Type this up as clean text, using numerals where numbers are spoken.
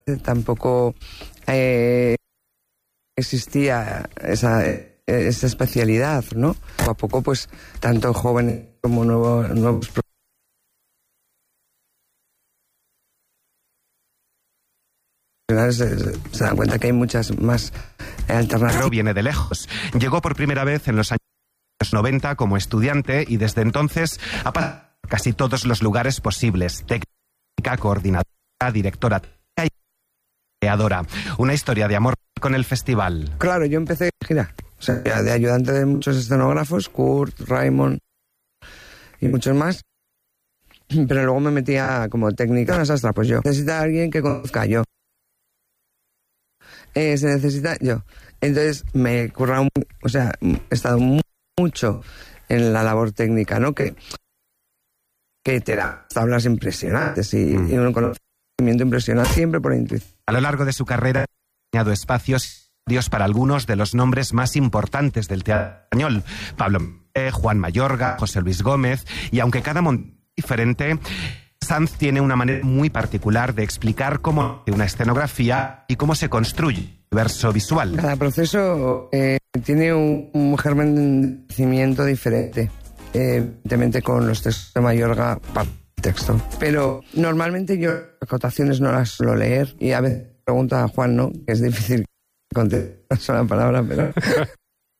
tampoco existía esa especialidad, ¿no? Poco a poco, pues, tanto jóvenes como nuevos se dan cuenta que hay muchas más alternativas. Viene de lejos. Llegó por primera vez en los años 90 como estudiante y desde entonces ha pasado por casi todos los lugares posibles. Técnica, coordinadora, directora y creadora. Una historia de amor con el festival. Claro, yo empecé a girar. O sea, de ayudante de muchos escenógrafos, Kurt, Raymond y muchos más. Pero luego me metía como técnica, una sastra, pues yo. Necesita alguien que conozca yo. Se necesita yo. Entonces me he currado, o sea, he estado mucho en la labor técnica, ¿no? Que te da tablas impresionantes y un conocimiento impresionante siempre por intuición. A lo largo de su carrera ha diseñado espacios para algunos de los nombres más importantes del teatro español. Pablo Juan Mayorga, José Luis Gómez, y aunque cada montaña es diferente, Sanz tiene una manera muy particular de explicar cómo una escenografía y cómo se construye el universo visual. Cada proceso tiene un germen de crecimiento diferente, evidentemente con los textos de Mayorga para el texto. Pero normalmente yo acotaciones no las suelo leer y a veces pregunto a Juan, ¿no? Que es difícil contestar una sola palabra, pero